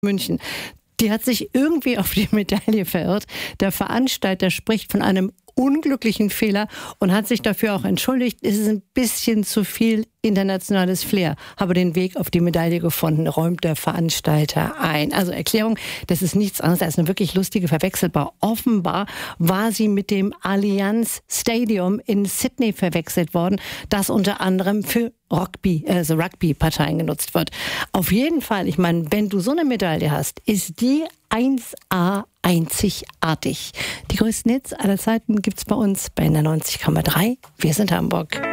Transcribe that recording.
München. Die hat sich irgendwie auf die Medaille verirrt. Der Veranstalter spricht von einem unglücklichen Fehler und hat sich dafür auch entschuldigt. Es ist ein bisschen zu viel internationales Flair. Habe den Weg auf die Medaille gefunden, räumt der Veranstalter ein. Also Erklärung, das ist nichts anderes als eine wirklich lustige Verwechselbar. Offenbar war sie mit dem Allianz Stadium in Sydney verwechselt worden, das unter anderem für Rugby-Parteien genutzt wird. Auf jeden Fall, ich meine, wenn du so eine Medaille hast, ist die 1A einzigartig. Die größten Hits aller Zeiten gibt's bei uns bei 90,3. Wir sind Hamburg.